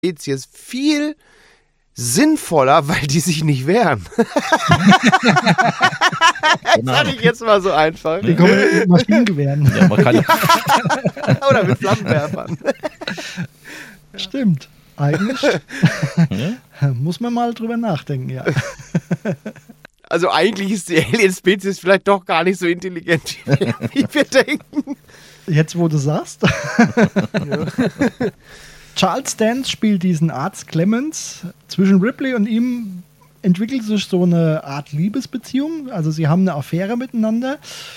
Spezies viel sinnvoller, weil die sich nicht wehren. Das sag ich jetzt mal so einfach. Die kommen mit Maschinengewehren. Ja, man kann Oder mit Flammenwerfern. Stimmt. Eigentlich muss man mal drüber nachdenken, ja. Also eigentlich ist die Alien-Spezies vielleicht doch gar nicht so intelligent, wie wir denken. Jetzt, wo du sagst. Ja. Charles Dance spielt diesen Arzt Clemens. Zwischen Ripley und ihm entwickelt sich so eine Art Liebesbeziehung. Also sie haben eine Affäre miteinander.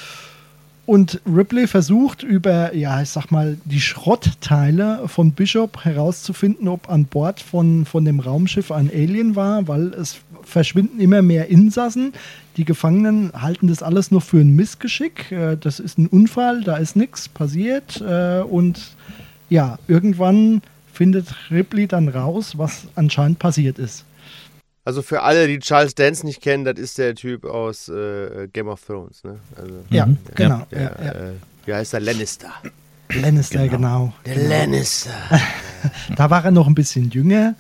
Und Ripley versucht über, ja, ich sag mal, die Schrottteile von Bishop herauszufinden, ob an Bord von dem Raumschiff ein Alien war, weil es verschwinden immer mehr Insassen. Die Gefangenen halten das alles nur für ein Missgeschick. Das ist ein Unfall, da ist nichts passiert. Und ja, irgendwann findet Ripley dann raus, was anscheinend passiert ist. Also für alle, die Charles Dance nicht kennen, das ist der Typ aus Game of Thrones, ne? Also, Ja, genau. Wie heißt er? Lannister. Lannister, genau. Der Lannister. Da war er noch ein bisschen jünger.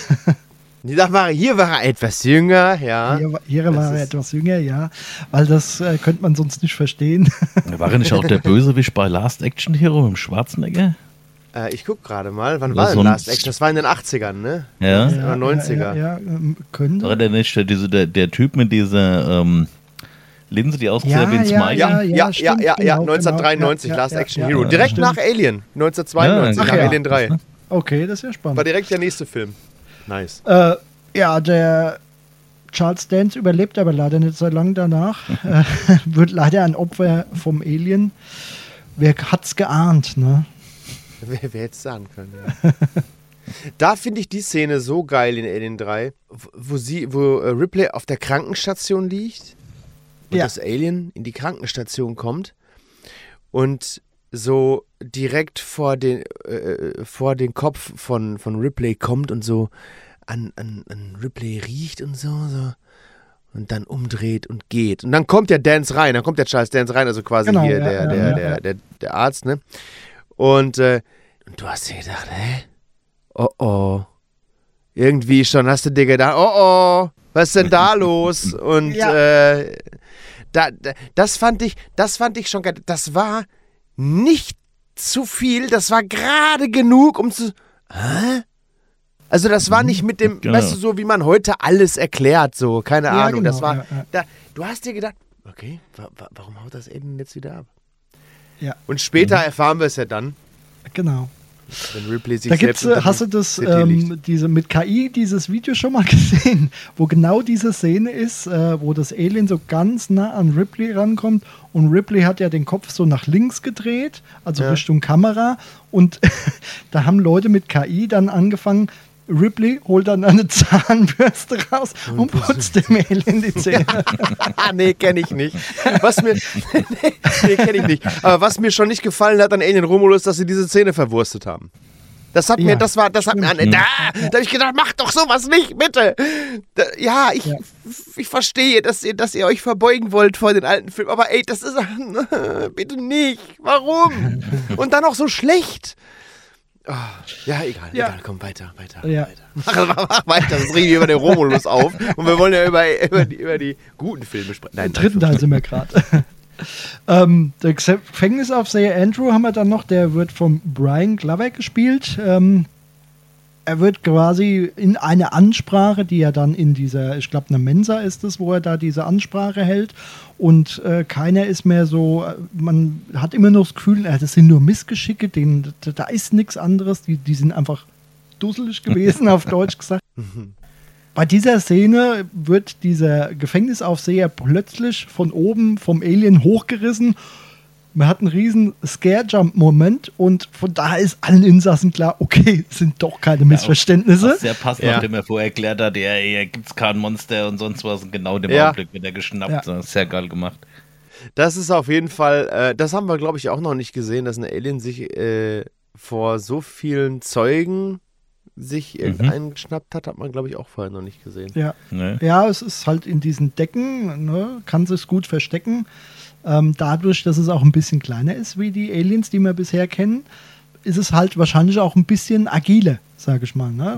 Hier war er etwas jünger, ja. Hier war er etwas jünger, ja. Weil das könnte man sonst nicht verstehen. War er nicht auch der Bösewicht bei Last Action Hero mit dem Schwarzenegger? Ich guck gerade mal, wann war denn Last Action? Das war in den 80ern, ne? Ja. Oder 90er. Ja, könnte. War der nicht der Typ mit dieser Linse, die aussieht wie ein Smiley? Ja, stimmt, 1993, genau. Last Ja, Action ja, Hero. ja, Direkt stimmt. nach Alien, 1992, nach Alien 3. Okay, das ist ja War spannend. direkt der nächste Film. Nice. Ja, der Charles Dance überlebt aber leider nicht so lange danach. Wird leider ein Opfer vom Alien. Wer hat's geahnt, ne? Wer hätte es sagen können, ja. Da finde ich die Szene so geil in Alien 3, wo Ripley auf der Krankenstation liegt und das Alien in die Krankenstation kommt und so direkt vor den Kopf von Ripley kommt und so an Ripley riecht und so und dann umdreht und geht. Und dann kommt der Dance rein, dann kommt der Charles Dance rein, also quasi hier der Arzt, ne? Und du hast dir gedacht, hä? Oh. Irgendwie schon hast du dir gedacht, oh, was ist denn da los? Und das fand ich schon geil. Das war nicht zu viel, das war gerade genug, um zu... Hä? Also das war nicht mit dem, weißt du, so wie man heute alles erklärt, so, keine Ahnung. Genau, Das war, du hast dir gedacht, okay, warum haut das Alien jetzt wieder ab? Ja. Und später erfahren wir es ja dann. Genau. Wenn Ripley sich Da gibt's, selbst hast du das mit KI dieses Video schon mal gesehen, wo genau diese Szene ist, wo das Alien so ganz nah an Ripley rankommt und Ripley hat ja den Kopf so nach links gedreht, also Richtung Kamera und da haben Leute mit KI dann angefangen, Ripley holt dann eine Zahnbürste raus und putzt dem Alien die Zähne. Nee, kenne ich nicht. Kenne ich nicht. Aber was mir schon nicht gefallen hat an Alien Romulus, dass sie diese Zähne verwurstet haben. Da habe ich gedacht, macht doch sowas nicht, bitte. Ich verstehe, dass ihr euch verbeugen wollt vor den alten Filmen, aber ey, das ist bitte nicht. Warum? Und dann auch so schlecht. Oh, ja, egal, komm, weiter. Mach weiter, sonst regen wir über den Romulus auf und wir wollen ja über die guten Filme sprechen. Im dritten Teil sind wir gerade. Der Gefängnisaufseher Andrew haben wir dann noch, der wird von Brian Glover gespielt. Er wird quasi in eine Ansprache, die er dann in dieser, ich glaube, eine Mensa ist es, wo er da diese Ansprache hält und keiner ist mehr so, man hat immer noch das Gefühl, das sind nur Missgeschicke, da ist nichts anderes, die sind einfach dusselig gewesen, auf Deutsch gesagt. Bei dieser Szene wird dieser Gefängnisaufseher plötzlich von oben vom Alien hochgerissen. Man hat einen riesen Scare-Jump-Moment und von daher ist allen Insassen klar, okay, es sind doch keine Missverständnisse. Was sehr passend, nachdem er vorher erklärt hat, hier gibt es kein Monster und sonst was. Und genau in dem Augenblick wird er geschnappt. Ja. Sehr geil gemacht. Das ist auf jeden Fall, das haben wir, glaube ich, auch noch nicht gesehen, dass ein Alien sich vor so vielen Zeugen sich irgendeinen geschnappt hat man, glaube ich, auch vorher noch nicht gesehen. Ja, ja, es ist halt in diesen Decken, ne, kann sich gut verstecken. Dadurch, dass es auch ein bisschen kleiner ist wie die Aliens, die wir bisher kennen, ist es halt wahrscheinlich auch ein bisschen agiler, sage ich mal. Ne?